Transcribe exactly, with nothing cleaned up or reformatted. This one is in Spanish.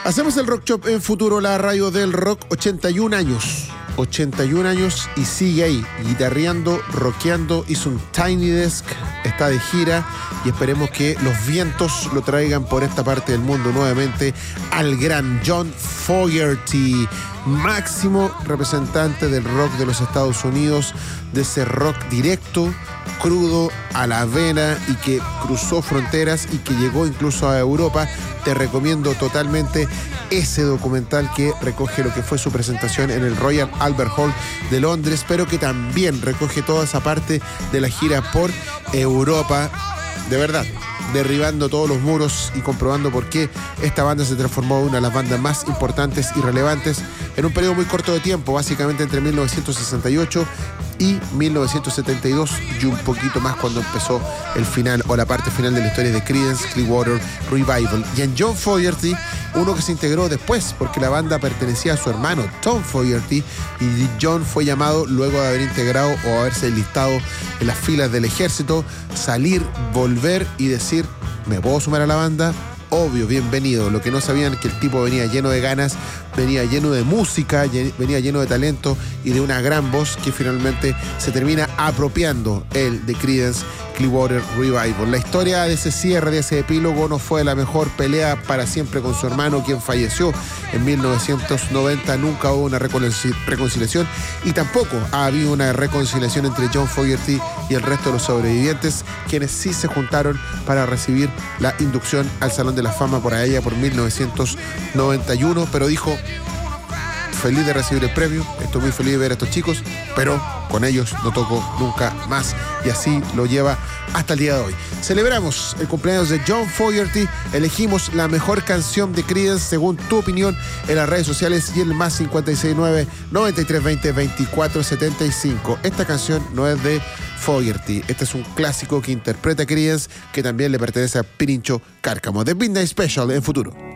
Hacemos el Rock Shop en Futuro, la radio del rock. ochenta y un años. ochenta y un años y sigue ahí, guitarreando, rockeando. Hizo un Tiny Desk, está de gira y esperemos que los vientos lo traigan por esta parte del mundo nuevamente al gran John Fogerty, máximo representante del rock de los Estados Unidos, de ese rock directo, crudo, a la vena y que cruzó fronteras y que llegó incluso a Europa. Te recomiendo totalmente ese documental que recoge lo que fue su presentación en el Royal Albert Hall de Londres, pero que también recoge toda esa parte de la gira por Europa. De verdad, derribando todos los muros y comprobando por qué esta banda se transformó en una de las bandas más importantes y relevantes en un periodo muy corto de tiempo, básicamente entre mil novecientos sesenta y ocho y mil novecientos setenta y dos y un poquito más cuando empezó el final o la parte final de la historia de Creedence Clearwater Revival. Y en John Fogerty, uno que se integró después porque la banda pertenecía a su hermano Tom Fogerty, y John fue llamado luego de haber integrado o haberse enlistado en las filas del ejército, salir, volver y decir: ¿me puedo sumar a la banda? Obvio, bienvenido. Lo que no sabían es que el tipo venía lleno de ganas, venía lleno de música, venía lleno de talento y de una gran voz que finalmente se termina apropiando él de Creedence Clearwater Revival. La historia de ese cierre, de ese epílogo, no fue la mejor. Pelea para siempre con su hermano, quien falleció en mil novecientos noventa. Nunca hubo una reconcil- reconciliación y tampoco ha habido una reconciliación entre John Fogerty y el resto de los sobrevivientes, quienes sí se juntaron para recibir la inducción al Salón de la Fama por allá por mil novecientos noventa y uno, pero dijo: feliz de recibir el premio, estoy muy feliz de ver a estos chicos, pero con ellos no toco nunca más. Y así lo lleva hasta el día de hoy. Celebramos el cumpleaños de John Fogerty, elegimos la mejor canción de Creedence según tu opinión en las redes sociales y el más cincuenta y seis nueve, noventa y tres veinte, veinticuatro setenta y cinco. Esta canción no es de Fogerty, este es un clásico que interpreta Creedence, que también le pertenece a Pirincho Cárcamo. The Midnight Special en Futuro.